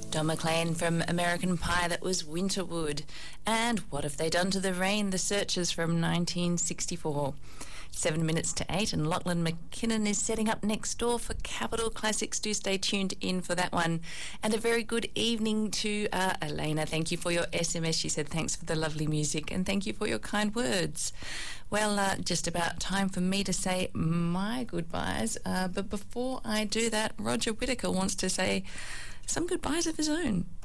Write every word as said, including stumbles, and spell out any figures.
Don McLean from American Pie, that was Winterwood. And What Have They Done to the Rain? The Searchers from nineteen sixty-four. Seven minutes to eight, and Lachlan McKinnon is setting up next door for Capital Classics. Do stay tuned in for that one. And a very good evening to uh, Elena. Thank you for your S M S. She said thanks for the lovely music and thank you for your kind words. Well, uh, just about time for me to say my goodbyes. Uh, but before I do that, Roger Whittaker wants to say some goodbyes of his own.